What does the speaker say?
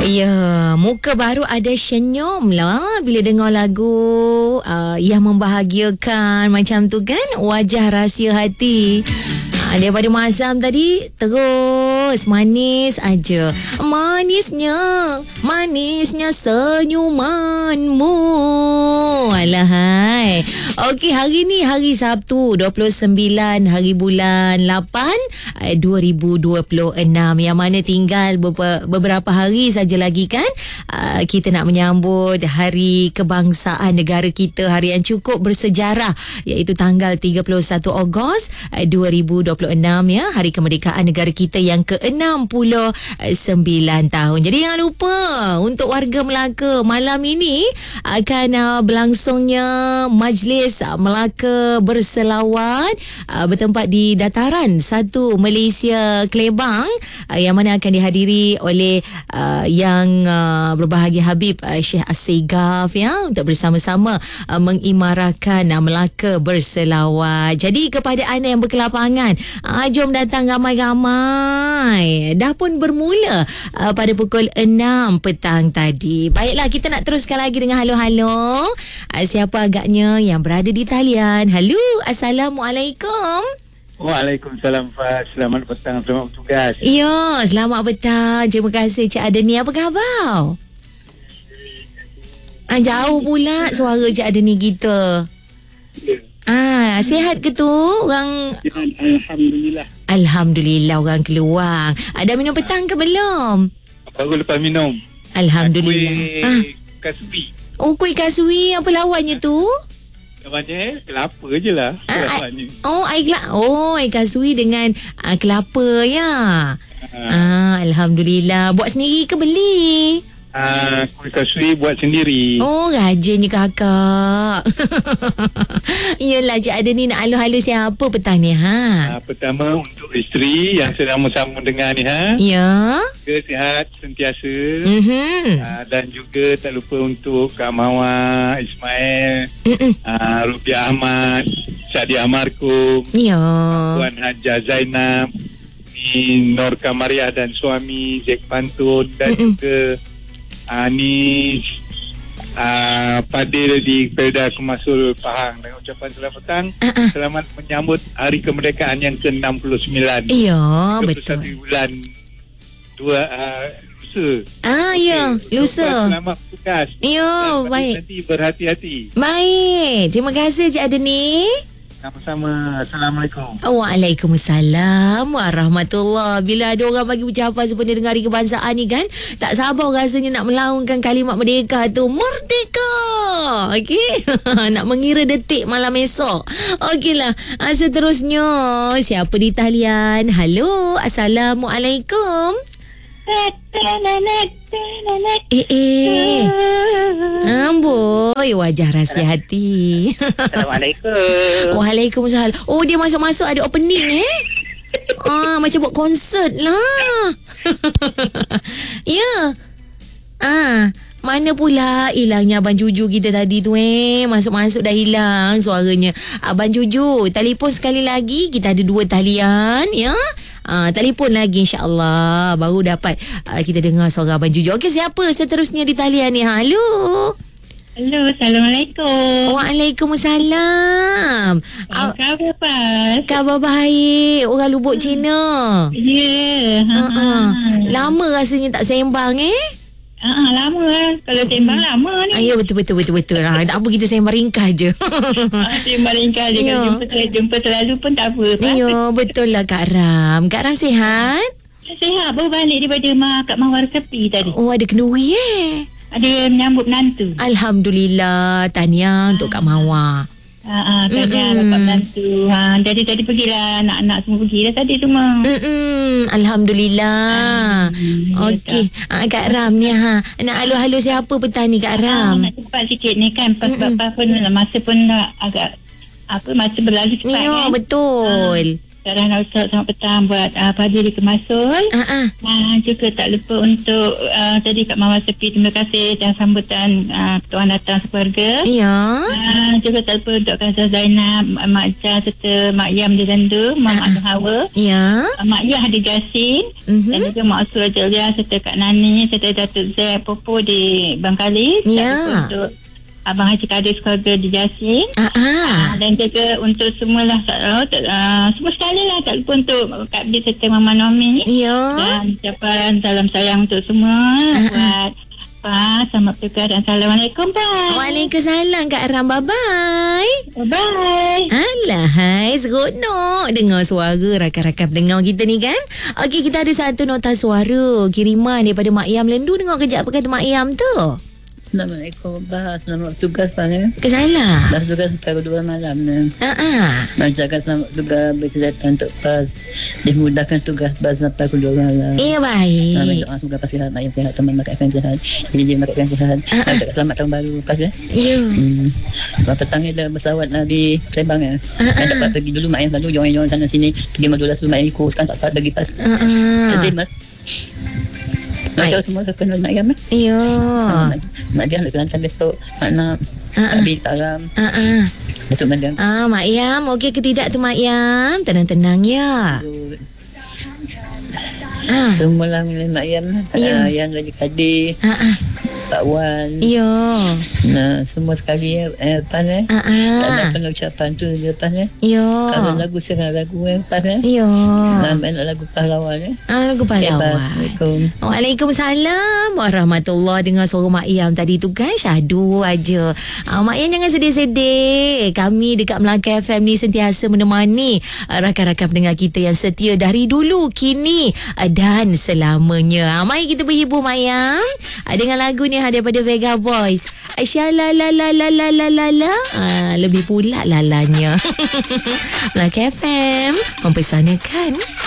Ya, muka baru ada senyum lah bila dengar lagu yang membahagiakan macam tu kan, Wajah Rahsia Hati. Daripada Mazam tadi terus manis aja. Manisnya senyumanmu. Alahai. Okey, hari ni hari Sabtu 29 hari bulan 8 2026, yang mana tinggal beberapa hari saja lagi kan kita nak menyambut Hari Kebangsaan negara kita, hari yang cukup bersejarah, iaitu tanggal 31 Ogos 2026 ya, Hari Kemerdekaan negara kita yang ke-69 tahun. Jadi jangan lupa untuk warga Melaka, malam ini akan berlangsungnya Majlis Melaka Berselawat bertempat di Dataran 1 Malaysia Kelebang, yang mana akan dihadiri oleh yang berbahagia Habib Syekh Assegaf ya, untuk bersama-sama mengimarahkan Melaka Berselawat. Jadi kepada anda yang berkelapangan, jom datang ramai-ramai. Dah pun bermula pada pukul 6 petang tadi. Baiklah, kita nak teruskan lagi dengan halo-halo. Siapa agaknya yang berada di talian? Halo, Assalamualaikum. Waalaikumsalam, Fah. Selamat petang, selamat bertugas. Ya, selamat petang. Terima kasih Cik Adeni. Apa khabar? Jauh pula suara Cik Adeni kita. Sihat ke tu orang? Alhamdulillah. Alhamdulillah, orang keluar. Ada minum petang ke belum? Baru lepas minum. Alhamdulillah. Kuih kasui. Oh, kuih kasui. Apa lawannya tu? Lawannya kelapa je lah. Lawannya. Air kasui dengan kelapa ya. Alhamdulillah. Buat sendiri ke beli? Kuih kasui buat sendiri. Oh, rajinnya kakak. Yelah, Cik Adeni nak halo-halo siapa petang ni Pertama untuk isteri yang sedang bersama dengan ni Ya. Sihat sentiasa. Dan juga tak lupa untuk Kak Mawar, Ismail, Rubiah Ahmad, Syadia Markum, Ya. Puan Hajah Zainab, Nur Kamariah dan suami Zek Pantun, dan juga ni Fadil di Perda Kumasul Pahang, dengan ucapan selamat petang. Selamat menyambut Hari Kemerdekaan yang ke-69. Ya, 31 betul. bulan 2 lusa. Ya, lusa. Selamat bertugas. Ya, baik. Nanti berhati-hati. Baik. Terima kasih Cik Adeni. Sama-sama. Assalamualaikum. Waalaikumsalam warahmatullahi. Bila ada orang bagi ucapan sebenarnya dengan Hari Kebangsaan ni kan, tak sabar rasanya nak melaungkan kalimat merdeka tu. Merdeka! Okey. Nak mengira detik malam esok. Okeylah. Seterusnya, siapa di talian? Halo, Assalamualaikum. Amboi, Wajah Rahsia Hati. Assalamualaikum. Waalaikumsalam. Oh, dia masuk-masuk ada opening macam buat konsert lah. Ya. Mana pula hilangnya Abang Juju kita tadi tu Masuk-masuk dah hilang suaranya. Abang Juju, telefon sekali lagi. Kita ada 2 talian ya. Telefon lagi insya-Allah baru dapat kita dengar suara Abang Juju. Okey, siapa seterusnya di talian ni? Halo. Halo, Assalamualaikum. Waalaikumsalam. Khabar Pas? Khabar baik. Orang Lubuk Cina. Ya. Lama rasanya tak sembang Lama lah. Kalau sembang lama ni. Ya, betul. Tak apa, kita sembang ringkas je. Sembang ringkas je. Kalau jumpa selalu pun tak apa. Ya, betul lah Kak Ram. Kak Ram sihat? Sihat. Baru balik daripada Kak Mawar Sepi tadi. Oh, ada kenduri Ada menyambut menantu. Alhamdulillah. Tahniah untuk Kak Mawar. Tahniah dapat menantu. Jadi tadi pergilah. Anak-anak semua pergilah tadi semua. Alhamdulillah. Okey. Kak Ram ni nak halo-halo siapa petang ni Kak Ram? Nak cepat sikit ni kan. Pas pun masa pun agak masa berlalu cepat ya, kan. Betul. Kak Rana Ustaz, selamat petang buat Pak Haji di Kemasul. Juga tak lupa untuk tadi Kak Mama Sepi, terima kasih dan sambutan tuan datang sekeluarga. Ya. Juga tak lupa untuk Kak Zainab, Mak Jah serta Mak Yam di Zandu, Mak Mak Hawa. Ya. Mak Yah di Jasin. Dan juga Mak Usul Jelia serta Kak Nani serta Datuk Z Popo di Bangkalis. Ya. Tak lupa untuk Abang Haji Kadir keluarga di Jasin. Dan juga untuk semualah semua sekali lah, tak lupa untuk Kak Abdi serta Mama Nomi. Ya. Dan ucapan salam sayang untuk semua buat Pak. Selamat bertugas dan Assalamualaikum Pak. Waalaikumsalam Kak Ram. Bye-bye. Bye. Alah, hai, seronok dengar suara rakan-rakan dengar kita ni kan. Okey, kita ada satu nota suara kiriman daripada Mak Yam Lendu. Dengar kejap apa kata Mak Yam tu. Assalamualaikum, Bah. Selamat bertugas, Bah. Kesalah. Dah tugas pukul 2 malam ni. Mengucapkan selamat tugas berkesihatan untuk Bas. Dimudahkan tugas Bas sampai pukul 2 malam. Ya, baik. Minta semoga pasti sihat, ayam sihat, teman makan sihat. Jadi makan sihat. Mengucapkan selamat tahun baru, Bas ya. Ya. Petang ni dah bersawat lah di Palembang ya. Yang dapat pergi dulu Mak Ayam selalu join-join sana sini. Pergi Madura dulu Mak Ayam ikut. Sekarang tak dapat pergi Bas. Sedih, Mas. Macam semua kenal Mak Ayam ya. Ya. Mak Ayam nak kelantan besok. Mak Nak. Habis salam. Datuk Mandang. Mak Yam, okey ke tidak tu Mak Yam? Tenang-tenang ya. Semualah milik Mak Ayam. Yang lagi Kadir. Pak Wan. Ya. Nah, semua sekali lepas tak ada pernah ucapan tu lepas Ya. Kalau lagu sekarang lagu lepas Ya. Nak lagu pahlawan Lagu pahlawan. Assalamualaikum. Waalaikumsalam warahmatullahi. Dengar suara Mak Yam tadi tu kan syahdu aja. Mak Yam jangan sedih-sedih. Kami dekat Melaka FM ni sentiasa menemani rakan-rakan pendengar kita yang setia dari dulu, kini dan selamanya. Mari kita berhibur Mak Yam dengan lagu ni daripada Vega Boys. Aisyah lebih pula lalanya. Melaka FM mempersanakan.